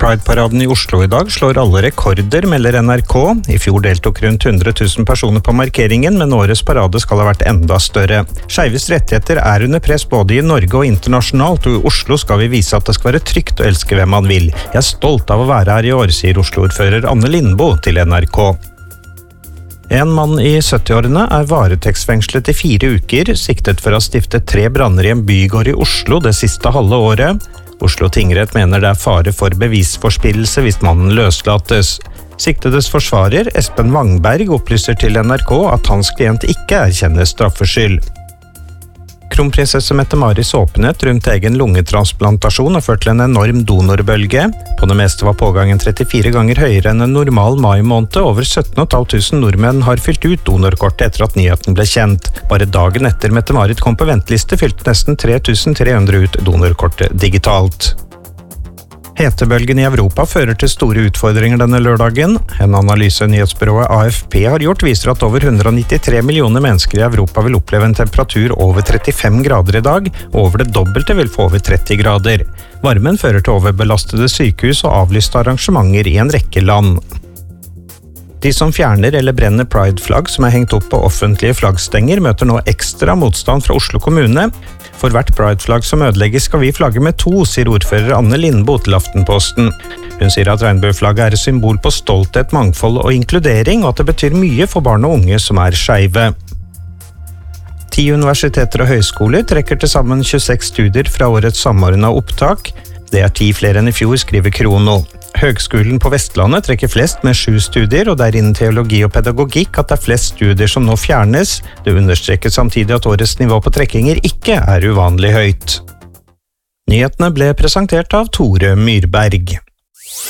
Pride-paraden i Oslo I dag slår alle rekorder, melder NRK. I fjor deltok rundt 100 000 personer på markeringen, men årets parade skal ha vært enda større. Skeives rettigheter under press både I Norge og internasjonalt, og I Oslo skal vi vise at det skal være trygt å elske hvem man vil. Jeg stolt av å være her I år, sier Oslo-ordfører Anne Lindboe til NRK. En mann I 70-årene varetektsfengslet I 4 uker, siktet for å ha stiftet 3 branner I en bygård I Oslo det siste halve året. Oslo tingrett mener det fare for bevisforspillelse hvis mannen løslates. Siktedes forsvarer, Espen Wangberg, opplyser til NRK at hans klient ikke erkjenner straffskyld. Kronprinsesse Mette-Maris åpenhet rundt egen lungetransplantasjon har ført til en enorm donorbølge. På det meste var pågangen 34 ganger høyere enn en normal mai-måned. Over 17.500 nordmenn har fylt ut donorkortet etter at nyheten ble kjent. Bare dagen etter Mette-Marit kom på venteliste fylte nesten 3300 ut donorkortet digitalt. Hetebølgen I Europa fører til store utfordringer denne lørdagen. En analyse nyhetsbyrået AFP har gjort viser at over 193 millioner mennesker I Europa vil oppleve en temperatur over 35 grader I dag, og over det dobbelte vil få over 30 grader. Varmen fører til overbelastede sykehus og avlyste arrangementer I en rekke land. De som fjerner eller brenner Pride-flagg som hengt opp på offentlige flaggstenger, møter nå ekstra motstand fra Oslo kommune. For hvert Pride-flagg som ødelegges skal vi flagge med 2, sier ordfører Anne Lindboe til Aftenposten. Hun sier at regnbueflagget et symbol på stolthet, mangfold og inkludering, og at det betyr mye for barn og unge som skeive. 10 universiteter og høyskoler trekker til sammen 26 studier fra årets samordnede opptak. Det 10 flere enn I fjor, skriver Krono. Høgskolen på Vestlandet trekker flest med 7 studier, og det innen teologi og pedagogikk at det flest studier som nå fjernes. Det understreker samtidig at årets nivå på trekkinger ikke uvanlig høyt. Nyhetene ble presentert av Tore Myrberg.